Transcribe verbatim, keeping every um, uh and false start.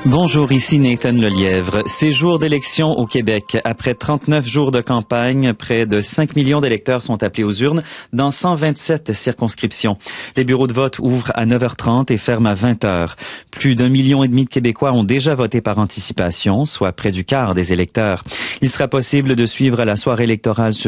Bonjour, ici Nathan Lelièvre. C'est jour d'élection au Québec. Après trente-neuf jours de campagne, près de cinq millions d'électeurs sont appelés aux urnes dans cent vingt-sept circonscriptions. Les bureaux de vote ouvrent à neuf heures trente et ferment à vingt heures. Plus d'un million et demi de Québécois ont déjà voté par anticipation, soit près du quart des électeurs. Il sera possible de suivre la soirée électorale sur